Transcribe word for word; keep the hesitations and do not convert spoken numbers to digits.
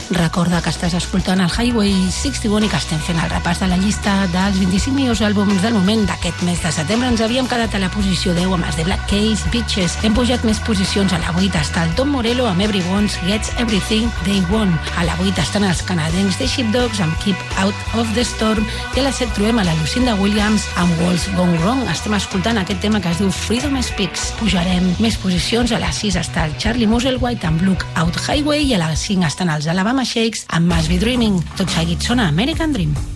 Recorda que estàs escoltant el Highway seixanta-un i que estem fent el repàs de la llista dels vint-i-cinc millors àlbums del moment d'aquest mes de setembre. Ens havíem quedat a la posició deu amb els The Black Keys, Bitches. Hem pujat més posicions. A la vuit està el Tom Morello amb Everyone Gets Everything They Want. A la vuit estan els canadencs The Sheepdogs amb Keep Out of the Storm. I a la set trobem a la Lucinda Williams amb What's Gone Wrong. Estem escoltant aquest tema que es diu Freedom Speaks. Pujarem més posicions. A la sis està el Charlie Musselwhite amb Look Out Highway i a la cinc estan els Alabama Shakes amb Must Be Dreaming. Tot seguit sona American Dream.